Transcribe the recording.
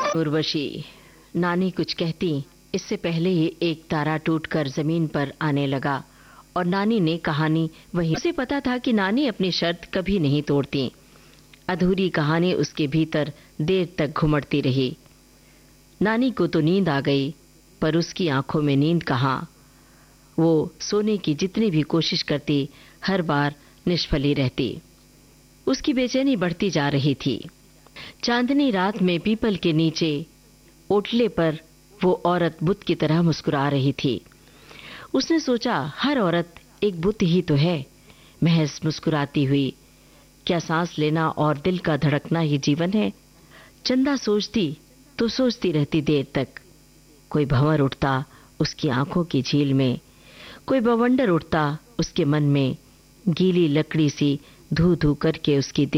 उर्वशी, नानी कुछ कहती इससे पहले ही एक तारा टूटकर जमीन पर आने लगा और नानी ने कहानी वहीं। उसे पता था कि नानी अपनी शर्त कभी नहीं तोड़ती। अधूरी कहानी उसके भीतर देर तक घुमड़ती रही। नानी को तो नींद आ गई, पर उसकी आंखों में नींद कहाँ। वो सोने की जितनी भी कोशिश करती, हर बार निष्फल ही रहती। उसकी बेचैनी बढ़ती जा रही थी। चांदनी रात में पीपल के नीचे ओटले पर वो औरत बुत की तरह मुस्कुरा रही थी। उसने सोचा, हर औरत एक बुत ही तो है, महज मुस्कुराती हुई। क्या सांस लेना और दिल का धड़कना ही जीवन है? चंदा सोचती तो सोचती रहती देर तक। कोई भंवर उठता उसकी आंखों की झील में, कोई बवंडर उठता उसके मन में। गीली लकड़ी सी धू धू करके उसकी